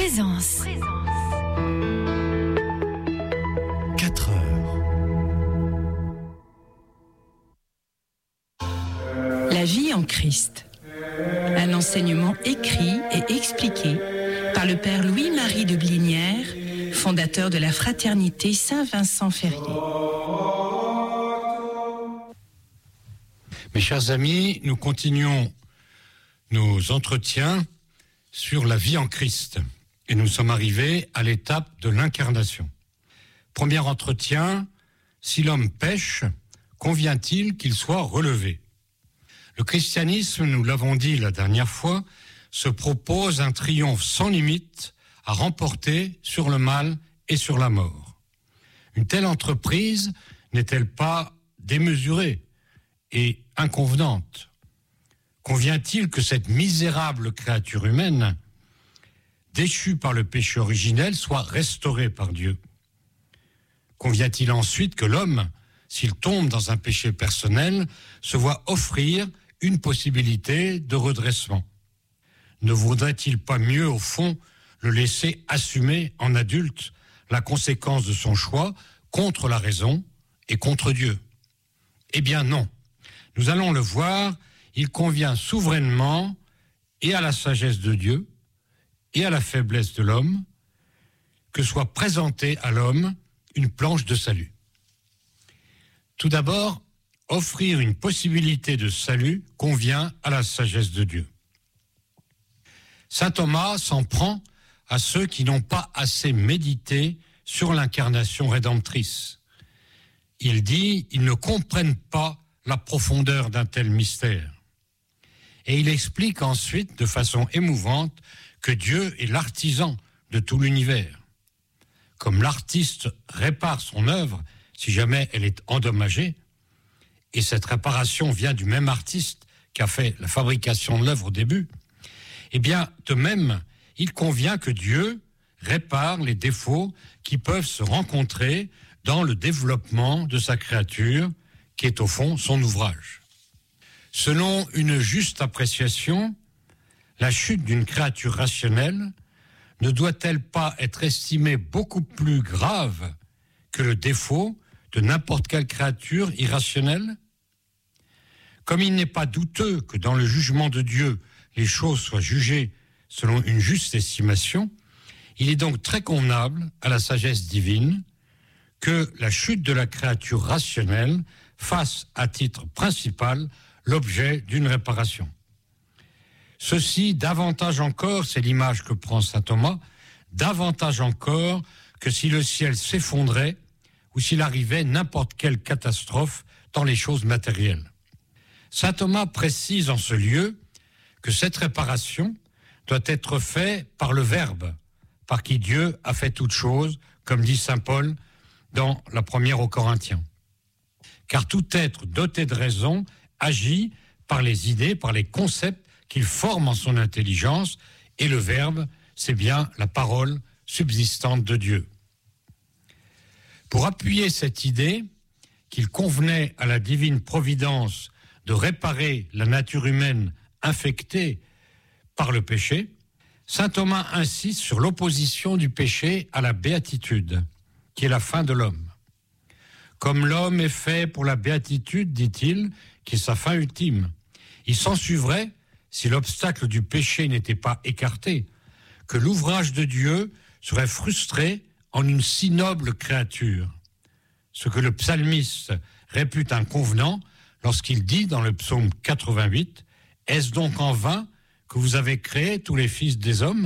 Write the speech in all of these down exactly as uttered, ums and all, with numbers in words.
Présence. quatre heures. La vie en Christ. Un enseignement écrit et expliqué par le Père Louis-Marie de Blinière, fondateur de la Fraternité Saint-Vincent-Ferrier. Mes chers amis, nous continuons nos entretiens sur la vie en Christ. Et nous sommes arrivés à l'étape de l'incarnation. Premier entretien, si l'homme pêche, convient-il qu'il soit relevé ? Le christianisme, nous l'avons dit la dernière fois, se propose un triomphe sans limite à remporter sur le mal et sur la mort. Une telle entreprise n'est-elle pas démesurée et inconvenante ? Convient-il que cette misérable créature humaine, déchue par le péché originel, soit restaurée par Dieu ? Convient-il ensuite que l'homme, s'il tombe dans un péché personnel, se voit offrir une possibilité de redressement ? Ne vaudrait-il pas mieux, au fond, le laisser assumer en adulte la conséquence de son choix contre la raison et contre Dieu ? Eh bien non. Nous allons le voir, il convient souverainement et à la sagesse de Dieu et à la faiblesse de l'homme que soit présentée à l'homme une planche de salut. Tout d'abord, offrir une possibilité de salut convient à la sagesse de Dieu. Saint Thomas s'en prend à ceux qui n'ont pas assez médité sur l'incarnation rédemptrice. Il dit, ils ne comprennent pas la profondeur d'un tel mystère. Et il explique ensuite, de façon émouvante, que Dieu est l'artisan de tout l'univers. Comme l'artiste répare son œuvre si jamais elle est endommagée, et cette réparation vient du même artiste qui a fait la fabrication de l'œuvre au début, eh bien, de même, il convient que Dieu répare les défauts qui peuvent se rencontrer dans le développement de sa créature, qui est au fond son ouvrage. Selon une juste appréciation, la chute d'une créature rationnelle ne doit-elle pas être estimée beaucoup plus grave que le défaut de n'importe quelle créature irrationnelle ? Comme il n'est pas douteux que dans le jugement de Dieu, les choses soient jugées selon une juste estimation, il est donc très convenable à la sagesse divine que la chute de la créature rationnelle fasse à titre principal l'objet d'une réparation. Ceci, davantage encore, c'est l'image que prend saint Thomas, davantage encore que si le ciel s'effondrait ou s'il arrivait n'importe quelle catastrophe dans les choses matérielles. Saint Thomas précise en ce lieu que cette réparation doit être faite par le Verbe, par qui Dieu a fait toutes choses, comme dit saint Paul dans la première aux Corinthiens. Car tout être doté de raison agit par les idées, par les concepts qu'il forme en son intelligence, et le Verbe, c'est bien la parole subsistante de Dieu. Pour appuyer cette idée qu'il convenait à la divine providence de réparer la nature humaine infectée par le péché, saint Thomas insiste sur l'opposition du péché à la béatitude, qui est la fin de l'homme. Comme l'homme est fait pour la béatitude, dit-il, qui est sa fin ultime, il s'ensuivrait, si l'obstacle du péché n'était pas écarté, que l'ouvrage de Dieu serait frustré en une si noble créature. Ce que le psalmiste répute inconvenant lorsqu'il dit dans le psaume quatre-vingt-huit, « Est-ce donc en vain que vous avez créé tous les fils des hommes ?»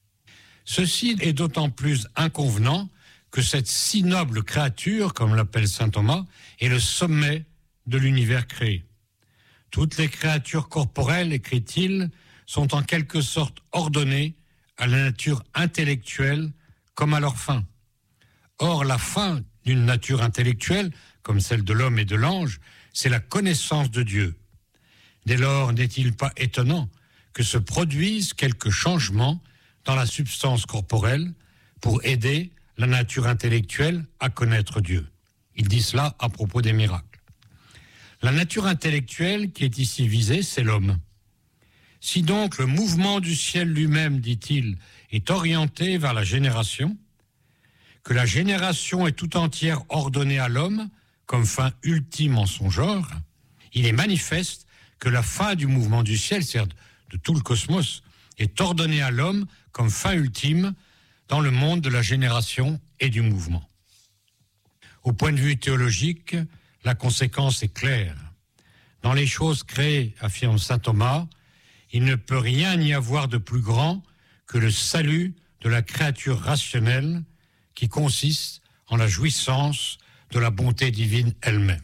Ceci est d'autant plus inconvenant que cette si noble créature, comme l'appelle saint Thomas, est le sommet de l'univers créé. Toutes les créatures corporelles, écrit-il, sont en quelque sorte ordonnées à la nature intellectuelle comme à leur fin. Or, la fin d'une nature intellectuelle, comme celle de l'homme et de l'ange, c'est la connaissance de Dieu. Dès lors, n'est-il pas étonnant que se produisent quelques changements dans la substance corporelle pour aider la nature intellectuelle à connaître Dieu. Il dit cela à propos des miracles. La nature intellectuelle qui est ici visée, c'est l'homme. Si donc le mouvement du ciel lui-même, dit-il, est orienté vers la génération, que la génération est tout entière ordonnée à l'homme comme fin ultime en son genre, il est manifeste que la fin du mouvement du ciel, c'est-à-dire de tout le cosmos, est ordonnée à l'homme comme fin ultime dans le monde de la génération et du mouvement. Au point de vue théologique, la conséquence est claire. Dans les choses créées, affirme saint Thomas, il ne peut rien y avoir de plus grand que le salut de la créature rationnelle qui consiste en la jouissance de la bonté divine elle-même.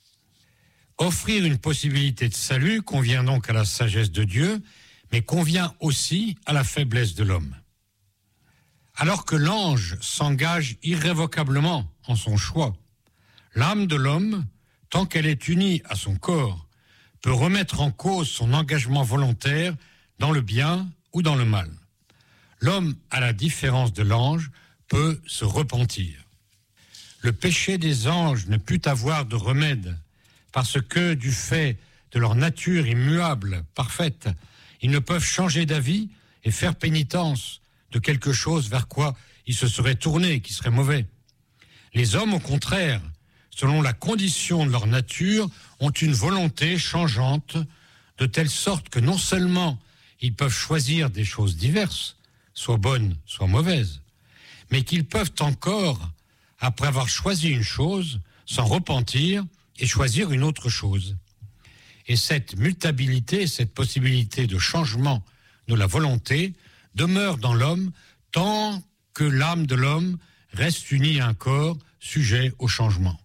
Offrir une possibilité de salut convient donc à la sagesse de Dieu, mais convient aussi à la faiblesse de l'homme. Alors que l'ange s'engage irrévocablement en son choix, l'âme de l'homme, tant qu'elle est unie à son corps, peut remettre en cause son engagement volontaire dans le bien ou dans le mal. L'homme, à la différence de l'ange, peut se repentir. Le péché des anges ne put avoir de remède parce que, du fait de leur nature immuable, parfaite, ils ne peuvent changer d'avis et faire pénitence de quelque chose vers quoi ils se seraient tournés, qui serait mauvais. Les hommes, au contraire, selon la condition de leur nature, ont une volonté changeante, de telle sorte que non seulement ils peuvent choisir des choses diverses, soit bonnes, soit mauvaises, mais qu'ils peuvent encore, après avoir choisi une chose, s'en repentir et choisir une autre chose. Et cette mutabilité, cette possibilité de changement de la volonté demeure dans l'homme tant que l'âme de l'homme reste unie à un corps sujet au changement.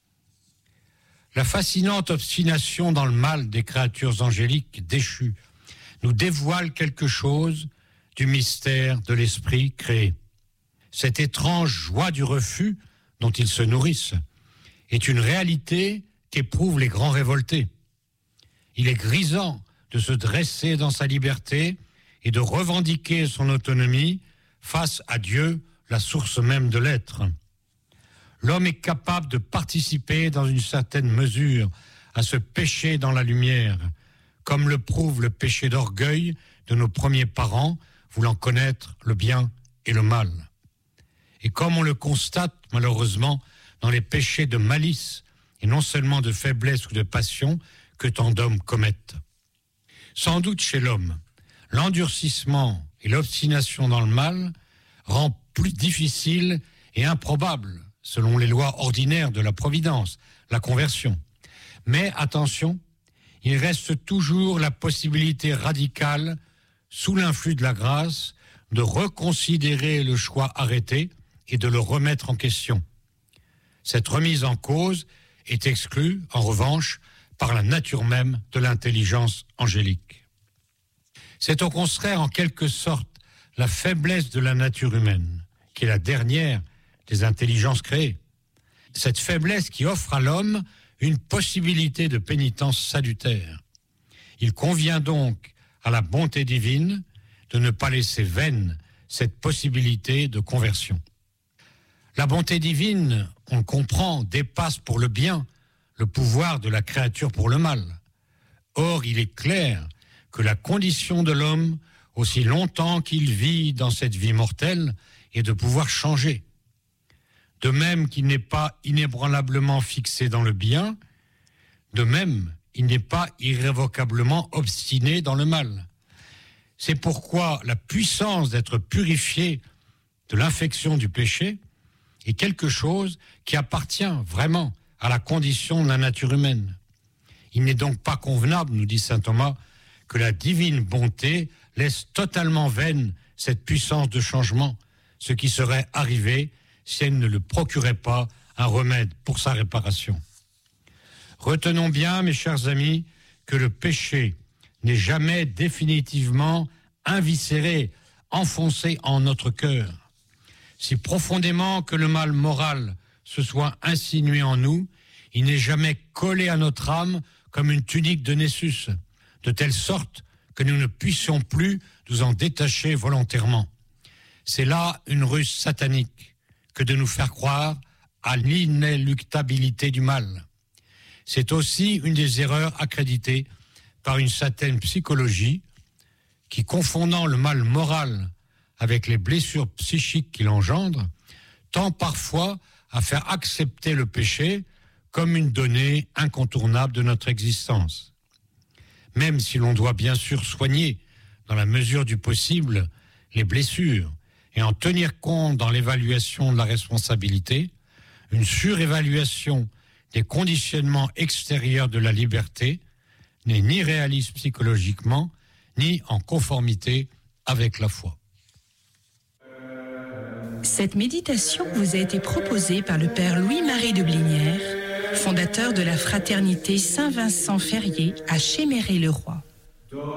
La fascinante obstination dans le mal des créatures angéliques déchues nous dévoile quelque chose du mystère de l'esprit créé. Cette étrange joie du refus dont ils se nourrissent est une réalité qu'éprouvent les grands révoltés. Il est grisant de se dresser dans sa liberté et de revendiquer son autonomie face à Dieu, la source même de l'être. L'homme est capable de participer dans une certaine mesure à ce péché dans la lumière, comme le prouve le péché d'orgueil de nos premiers parents, voulant connaître le bien et le mal. Et comme on le constate malheureusement dans les péchés de malice, et non seulement de faiblesse ou de passion, que tant d'hommes commettent. Sans doute chez l'homme, l'endurcissement et l'obstination dans le mal rend plus difficile et improbable, selon les lois ordinaires de la providence, la conversion. Mais attention, il reste toujours la possibilité radicale, sous l'influx de la grâce, de reconsidérer le choix arrêté et de le remettre en question. Cette remise en cause est exclue, en revanche, par la nature même de l'intelligence angélique. C'est au contraire, en quelque sorte, la faiblesse de la nature humaine, qui est la dernière des intelligences créées. Cette faiblesse qui offre à l'homme une possibilité de pénitence salutaire. Il convient donc à la bonté divine de ne pas laisser vaine cette possibilité de conversion. La bonté divine, on le comprend, dépasse pour le bien le pouvoir de la créature pour le mal. Or, il est clair que la condition de l'homme, aussi longtemps qu'il vit dans cette vie mortelle, est de pouvoir changer. De même qu'il n'est pas inébranlablement fixé dans le bien, de même, il n'est pas irrévocablement obstiné dans le mal. C'est pourquoi la puissance d'être purifié de l'infection du péché est quelque chose qui appartient vraiment à la condition de la nature humaine. Il n'est donc pas convenable, nous dit saint Thomas, que la divine bonté laisse totalement vaine cette puissance de changement, ce qui serait arrivé si elle ne le procurait pas un remède pour sa réparation. Retenons bien, mes chers amis, que le péché n'est jamais définitivement inviscéré, enfoncé en notre cœur. Si profondément que le mal moral se soit insinué en nous, il n'est jamais collé à notre âme comme une tunique de Nessus, de telle sorte que nous ne puissions plus nous en détacher volontairement. C'est là une ruse satanique que de nous faire croire à l'inéluctabilité du mal. C'est aussi une des erreurs accréditées par une certaine psychologie, qui, confondant le mal moral avec les blessures psychiques qu'il engendre, tend parfois à faire accepter le péché comme une donnée incontournable de notre existence. Même si l'on doit bien sûr soigner, dans la mesure du possible, les blessures et en tenir compte dans l'évaluation de la responsabilité, une surévaluation des conditionnements extérieurs de la liberté n'est ni réaliste psychologiquement, ni en conformité avec la foi. Cette méditation vous a été proposée par le Père Louis-Marie de Blinière, fondateur de la Fraternité Saint-Vincent-Ferrier à Chéméré-le-Roi.